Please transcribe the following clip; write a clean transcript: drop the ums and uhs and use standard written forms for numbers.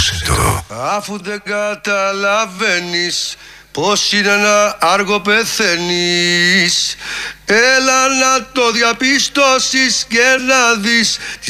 Δώσε το. Αφού δεν καταλαβαίνεις πως είναι να άργο πεθαίνεις, έλα να το διαπιστώσεις και να δεις